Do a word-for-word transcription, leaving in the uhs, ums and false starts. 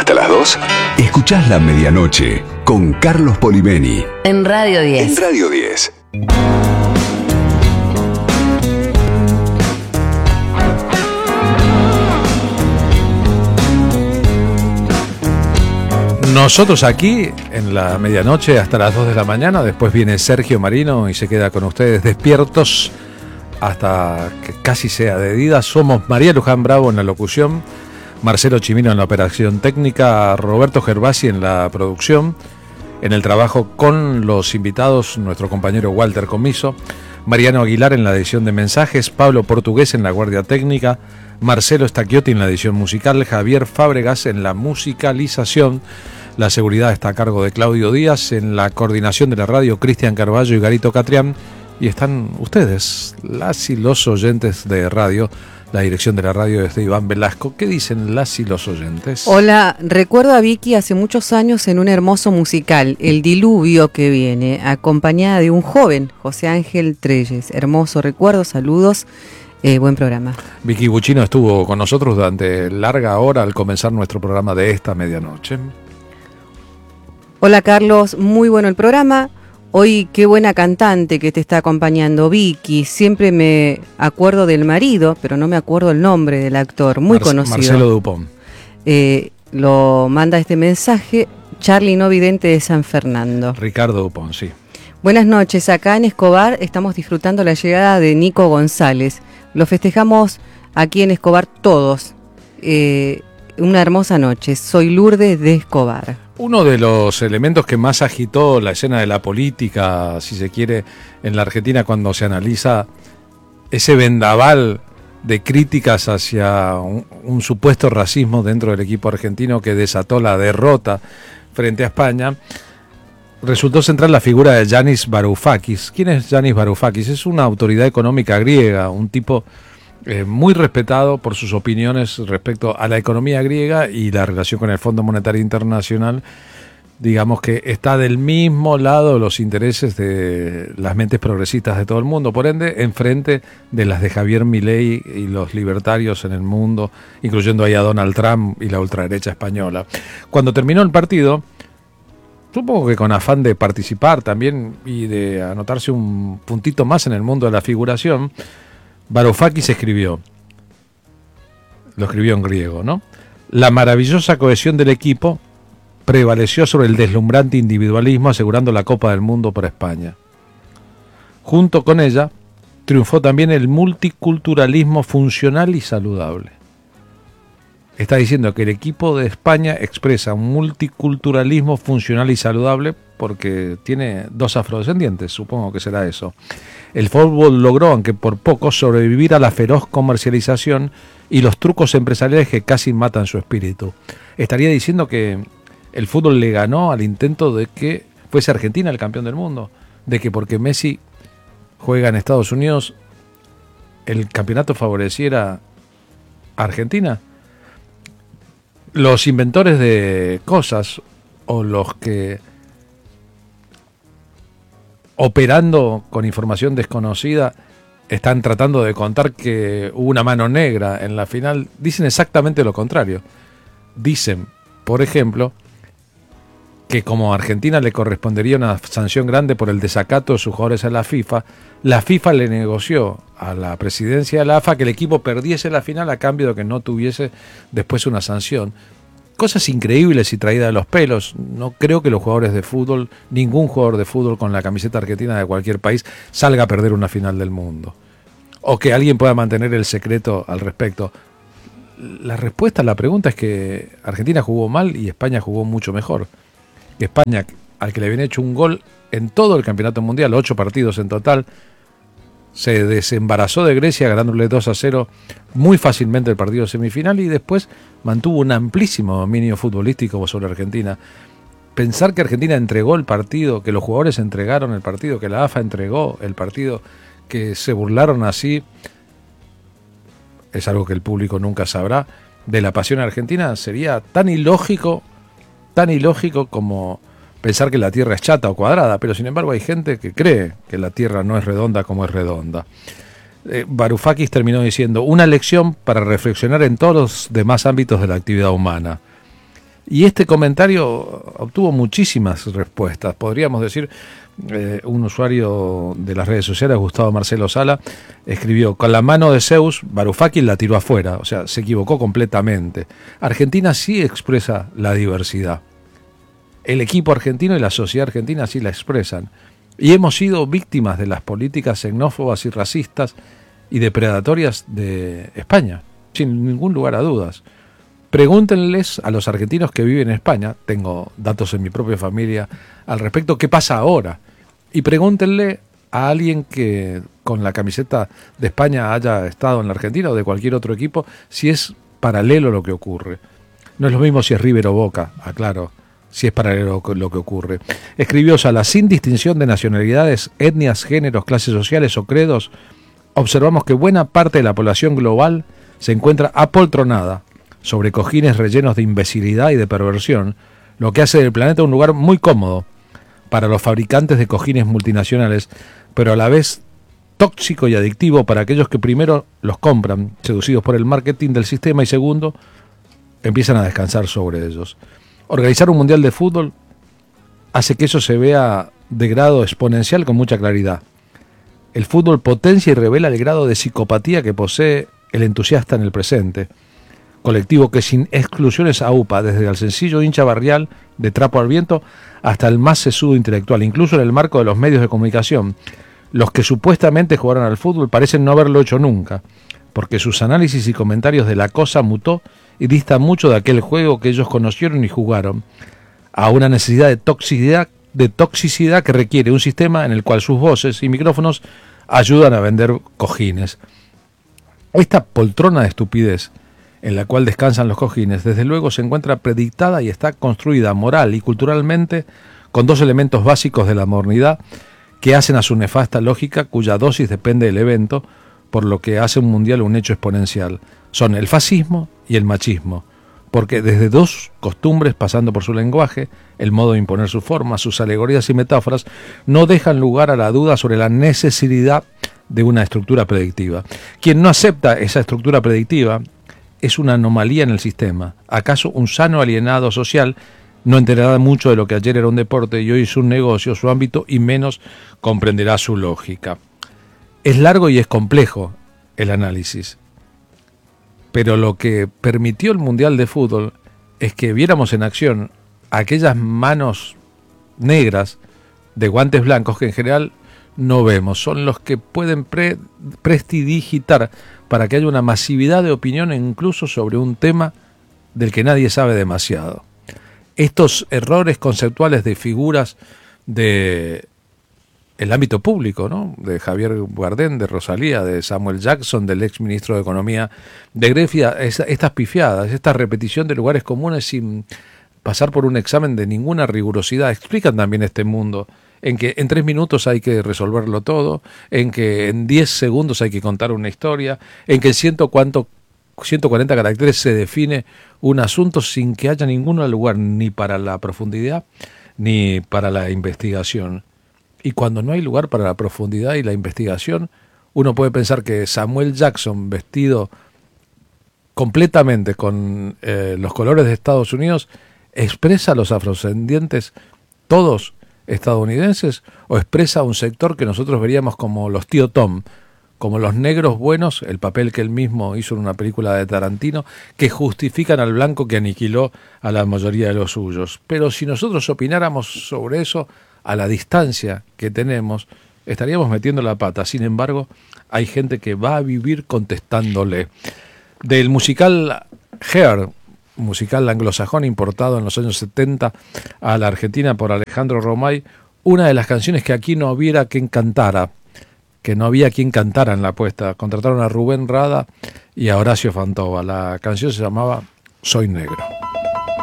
hasta las dos, escuchás La Medianoche con Carlos Polimeni. En Radio diez. En Radio diez. Nosotros aquí en La Medianoche hasta las dos de la mañana, después viene Sergio Marino y se queda con ustedes despiertos hasta que casi sea de día. Somos María Luján Bravo en la locución, Marcelo Chimino en la operación técnica, Roberto Gervasi en la producción, en el trabajo con los invitados, nuestro compañero Walter Comiso, Mariano Aguilar en la edición de mensajes, Pablo Portugués en la guardia técnica, Marcelo Stacchiotti en la edición musical, Javier Fábregas en la musicalización. La seguridad está a cargo de Claudio Díaz, en la coordinación de la radio, Cristian Carballo y Garito Catrián. Y están ustedes, las y los oyentes de radio. La dirección de la radio es de Iván Velasco. ¿Qué dicen las y los oyentes? Hola, recuerdo a Vicky hace muchos años en un hermoso musical, El Diluvio que viene, acompañada de un joven, José Ángel Trelles. Hermoso recuerdo, saludos, eh, buen programa. Vicky Buccino estuvo con nosotros durante larga hora al comenzar nuestro programa de esta medianoche. Hola Carlos, muy bueno el programa. Hoy qué buena cantante que te está acompañando, Vicky. Siempre me acuerdo del marido, pero no me acuerdo el nombre del actor, muy Mar- conocido. Marcelo Dupont. Eh, lo manda este mensaje Charlie No Vidente de San Fernando. Ricardo Dupont, sí. Buenas noches, acá en Escobar estamos disfrutando la llegada de Nico González. Lo festejamos aquí en Escobar todos. Eh, una hermosa noche. Soy Lourdes de Escobar. Uno de los elementos que más agitó la escena de la política, si se quiere, en la Argentina cuando se analiza ese vendaval de críticas hacia un, un supuesto racismo dentro del equipo argentino que desató la derrota frente a España, resultó central la figura de Yanis Varoufakis. ¿Quién es Yanis Varoufakis? Es una autoridad económica griega, un tipo Eh, muy respetado por sus opiniones respecto a la economía griega y la relación con el Fondo Monetario Internacional. Digamos que está del mismo lado de los intereses de las mentes progresistas de todo el mundo, por ende, enfrente de las de Javier Milei y los libertarios en el mundo, incluyendo ahí a Donald Trump y la ultraderecha española. Cuando terminó el partido, supongo que con afán de participar también y de anotarse un puntito más en el mundo de la figuración, Varoufakis escribió, lo escribió en griego, ¿no? La maravillosa cohesión del equipo prevaleció sobre el deslumbrante individualismo, asegurando la Copa del Mundo para España. Junto con ella, triunfó también el multiculturalismo funcional y saludable. Está diciendo que el equipo de España expresa un multiculturalismo funcional y saludable porque tiene dos afrodescendientes, supongo que será eso. El fútbol logró, aunque por poco, sobrevivir a la feroz comercialización y los trucos empresariales que casi matan su espíritu. Estaría diciendo que el fútbol le ganó al intento de que fuese Argentina el campeón del mundo, de que porque Messi juega en Estados Unidos, el campeonato favoreciera a Argentina. Los inventores de cosas o los que operando con información desconocida están tratando de contar que hubo una mano negra en la final, dicen exactamente lo contrario. Dicen, por ejemplo, que como a Argentina le correspondería una sanción grande por el desacato de sus jugadores a la FIFA, la FIFA le negoció a la presidencia de la A F A que el equipo perdiese la final a cambio de que no tuviese después una sanción. Cosas increíbles y traídas de los pelos. No creo que los jugadores de fútbol, ningún jugador de fútbol con la camiseta argentina de cualquier país salga a perder una final del mundo. O que alguien pueda mantener el secreto al respecto. La respuesta a la pregunta es que Argentina jugó mal y España jugó mucho mejor. Que España, al que le habían hecho un gol en todo el campeonato mundial, ocho partidos en total, se desembarazó de Grecia ganándole dos a cero muy fácilmente el partido semifinal y después mantuvo un amplísimo dominio futbolístico sobre Argentina. Pensar que Argentina entregó el partido, que los jugadores entregaron el partido, que la A F A entregó el partido, que se burlaron así, es algo que el público nunca sabrá, de la pasión argentina, sería tan ilógico, tan ilógico como pensar que la Tierra es chata o cuadrada, pero sin embargo hay gente que cree que la Tierra no es redonda como es redonda. Eh, Varoufakis terminó diciendo, una lección para reflexionar en todos los demás ámbitos de la actividad humana. Y este comentario obtuvo muchísimas respuestas. Podríamos decir, eh, un usuario de las redes sociales, Gustavo Marcelo Sala, escribió: con la mano de Zeus, Varoufakis la tiró afuera. O sea, se equivocó completamente. Argentina sí expresa la diversidad. El equipo argentino y la sociedad argentina sí la expresan. Y hemos sido víctimas de las políticas xenófobas y racistas y depredatorias de España, sin ningún lugar a dudas. Pregúntenles a los argentinos que viven en España, tengo datos en mi propia familia al respecto, qué pasa ahora. Y pregúntenle a alguien que con la camiseta de España haya estado en la Argentina o de cualquier otro equipo, si es paralelo lo que ocurre. No es lo mismo si es River o Boca, aclaro, si es paralelo lo que ocurre. Escribió Sala: sin distinción de nacionalidades, etnias, géneros, clases sociales o credos, observamos que buena parte de la población global se encuentra apoltronada sobre cojines rellenos de imbecilidad y de perversión, lo que hace del planeta un lugar muy cómodo para los fabricantes de cojines multinacionales, pero a la vez tóxico y adictivo para aquellos que primero los compran, seducidos por el marketing del sistema, y segundo, empiezan a descansar sobre ellos. Organizar un mundial de fútbol hace que eso se vea de grado exponencial con mucha claridad. El fútbol potencia y revela el grado de psicopatía que posee el entusiasta en el presente, colectivo que sin exclusiones aupa desde el sencillo hincha barrial de trapo al viento hasta el más sesudo intelectual, incluso en el marco de los medios de comunicación. Los que supuestamente jugaron al fútbol parecen no haberlo hecho nunca, porque sus análisis y comentarios de la cosa mutó y dista mucho de aquel juego que ellos conocieron y jugaron, a una necesidad de toxicidad, de toxicidad que requiere un sistema en el cual sus voces y micrófonos ayudan a vender cojines. Esta poltrona de estupidez en la cual descansan los cojines, desde luego se encuentra predictada y está construida moral y culturalmente con dos elementos básicos de la modernidad que hacen a su nefasta lógica, cuya dosis depende del evento, por lo que hace un mundial un hecho exponencial. Son el fascismo y el machismo, porque desde dos costumbres, pasando por su lenguaje, el modo de imponer su forma, sus alegorías y metáforas, no dejan lugar a la duda sobre la necesidad de una estructura predictiva. Quien no acepta esa estructura predictiva es una anomalía en el sistema. ¿Acaso un sano alienado social no entenderá mucho de lo que ayer era un deporte y hoy es un negocio, su ámbito, y menos comprenderá su lógica? Es largo y es complejo el análisis, pero lo que permitió el Mundial de Fútbol es que viéramos en acción aquellas manos negras de guantes blancos que en general no vemos. Son los que pueden pre- prestidigitar para que haya una masividad de opinión incluso sobre un tema del que nadie sabe demasiado. Estos errores conceptuales de figuras de el ámbito público, ¿no?, de Javier Bardem, de Rosalía, de Samuel Jackson, del ex ministro de Economía de Grecia, esa, estas pifiadas, esta repetición de lugares comunes sin pasar por un examen de ninguna rigurosidad, explican también este mundo en que en tres minutos hay que resolverlo todo, en que en diez segundos hay que contar una historia, en que en ciento, cuánto, ciento cuarenta caracteres se define un asunto sin que haya ningún lugar ni para la profundidad ni para la investigación. Y cuando no hay lugar para la profundidad y la investigación, uno puede pensar que Samuel Jackson, vestido completamente con eh, los colores de Estados Unidos, expresa a los afrodescendientes todos estadounidenses, o expresa un sector que nosotros veríamos como los tío Tom, como los negros buenos, el papel que él mismo hizo en una película de Tarantino, que justifican al blanco que aniquiló a la mayoría de los suyos. Pero si nosotros opináramos sobre eso a la distancia que tenemos, estaríamos metiendo la pata. Sin embargo, hay gente que va a vivir contestándole. Del musical Hair, musical anglosajón importado en los años setenta a la Argentina por Alejandro Romay, una de las canciones que aquí no hubiera quien cantara, que no había quien cantara en la puesta. Contrataron a Rubén Rada y a Horacio Fantova. La canción se llamaba Soy Negro.